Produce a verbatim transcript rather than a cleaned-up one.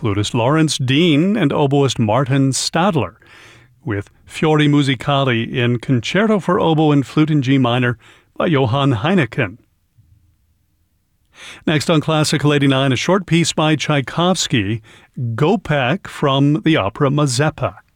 flutist Lawrence Dean and oboist Martin Stadler, with Fiori Musicali in Concerto for Oboe and Flute in G minor by Johann Heineken. Next on Classical eighty-nine, a short piece by Tchaikovsky, Gopak from the opera Mazeppa.